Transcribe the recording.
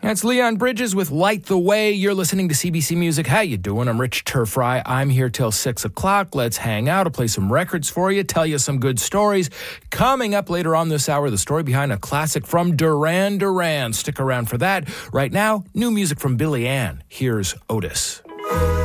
That's Leon Bridges with Light the Way. You're listening to CBC Music. How you doing? I'm Rich Turfry. I'm here till 6 o'clock. Let's hang out. I'll play some records for you, tell you some good stories. Coming up later on this hour, the story behind a classic from Duran Duran. Stick around for that. Right now, new music from Billy Ann. Here's Otis.